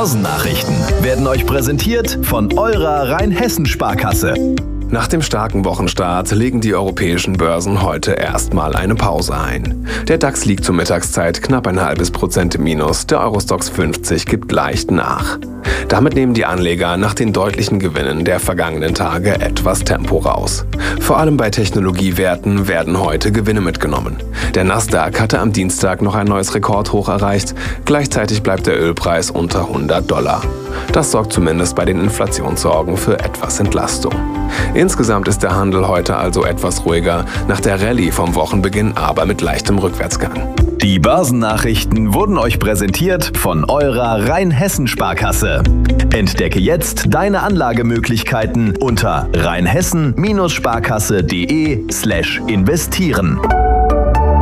Börsennachrichten werden euch präsentiert von eurer Rheinhessen-Sparkasse. Nach dem starken Wochenstart legen die europäischen Börsen heute erstmal eine Pause ein. Der DAX liegt zur Mittagszeit knapp 0,5% im Minus, der Eurostoxx 50 gibt leicht nach. Damit nehmen die Anleger nach den deutlichen Gewinnen der vergangenen Tage etwas Tempo raus. Vor allem bei Technologiewerten werden heute Gewinne mitgenommen. Der Nasdaq hatte am Dienstag noch ein neues Rekordhoch erreicht, gleichzeitig bleibt der Ölpreis unter $100. Das sorgt zumindest bei den Inflationssorgen für etwas Entlastung. Insgesamt ist der Handel heute also etwas ruhiger, nach der Rallye vom Wochenbeginn aber mit leichtem Rückwärtsgang. Die Börsennachrichten wurden euch präsentiert von eurer Rheinhessen-Sparkasse. Entdecke jetzt deine Anlagemöglichkeiten unter rheinhessen-sparkasse.de/investieren.